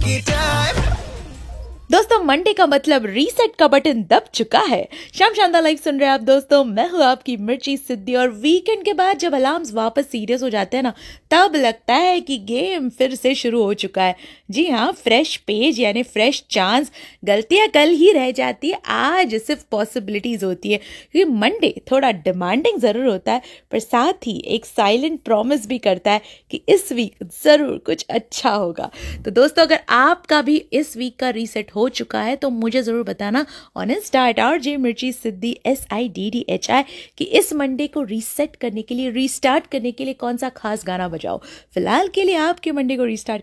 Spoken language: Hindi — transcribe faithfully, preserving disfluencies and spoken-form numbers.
दोस्तों मंडे का मतलब रीसेट का बटन दब चुका है। शाम शानदार लाइव सुन रहे हैं आप दोस्तों, मैं हूँ आपकी मिर्ची सिद्धि। और वीकेंड के बाद जब अलार्म्स वापस सीरियस हो जाते हैं ना, तब लगता है कि गेम फिर से शुरू हो चुका है। जी हाँ, फ्रेश पेज यानी फ्रेश चांस। गलतियां कल ही रह जाती है, आज सिर्फ पॉसिबिलिटीज होती है। क्योंकि मंडे थोड़ा डिमांडिंग जरूर होता है, पर साथ ही एक साइलेंट प्रॉमिस भी करता है कि इस वीक जरूर कुछ अच्छा होगा। तो दोस्तों, अगर आपका भी इस वीक का रीसेट हो चुका है तो मुझे जरूर बताना on Insta eight R J मिर्ची सिद्धि S I D D H I कि इस मंडे को रीसेट करने के लिए, रीस्टार्ट करने के लिए कौन सा खास गाना बजाओ। फिलहाल के लिए आपके मंडे को रीस्टार्ट